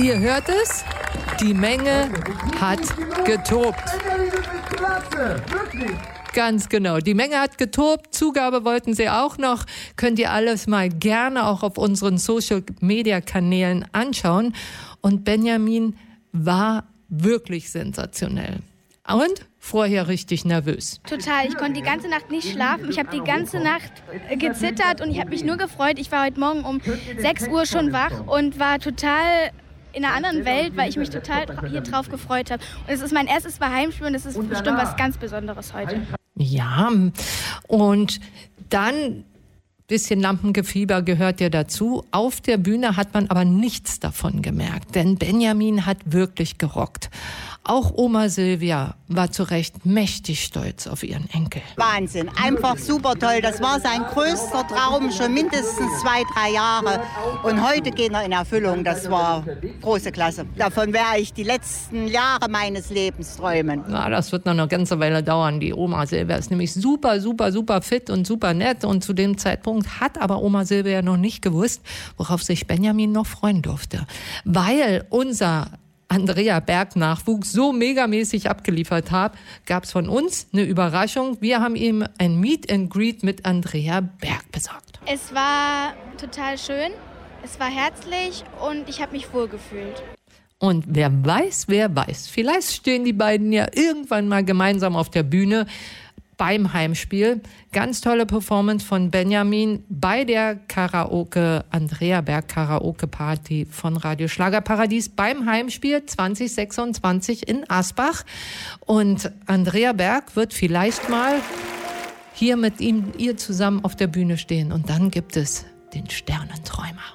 Ihr hört es, die Menge hat getobt. Ganz genau, die Menge hat getobt, Zugabe wollten sie auch noch. Könnt ihr alles mal gerne auch auf unseren Social-Media-Kanälen anschauen. Und Benjamin war wirklich sensationell. Und vorher richtig nervös. Total, ich konnte die ganze Nacht nicht schlafen. Ich habe die ganze Nacht gezittert und ich habe mich nur gefreut. Ich war heute Morgen um 6 Uhr schon wach und war total in einer anderen Welt, weil ich mich total hier drauf gefreut habe. Und es ist mein erstes Heimspiel und es ist bestimmt was ganz Besonderes heute. Ja, und dann bisschen Lampengefieber gehört ja dazu. Auf der Bühne hat man aber nichts davon gemerkt, denn Benjamin hat wirklich gerockt. Auch Oma Silvia war zu Recht mächtig stolz auf ihren Enkel. Wahnsinn, einfach super toll. Das war sein größter Traum, schon mindestens 2-3 Jahre. Und heute geht er in Erfüllung. Das war große Klasse. Davon werde ich die letzten Jahre meines Lebens träumen. Na, das wird noch eine ganze Weile dauern. Die Oma Silvia ist nämlich super fit und super nett. Und zu dem Zeitpunkt hat aber Oma Silvia noch nicht gewusst, worauf sich Benjamin noch freuen durfte. Weil unser Andrea Berg Nachwuchs so megamäßig abgeliefert hat, gab es von uns eine Überraschung. Wir haben ihm ein Meet and Greet mit Andrea Berg besorgt. Es war total schön, es war herzlich und ich habe mich wohlgefühlt. Und wer weiß, vielleicht stehen die beiden ja irgendwann mal gemeinsam auf der Bühne beim Heimspiel. Ganz tolle Performance von Benjamin bei der Andrea Berg Karaoke Party von Radio Schlagerparadies beim Heimspiel 2026 in Asbach. Und Andrea Berg wird vielleicht mal hier mit ihr zusammen auf der Bühne stehen. Und dann gibt es den Sternenträumer.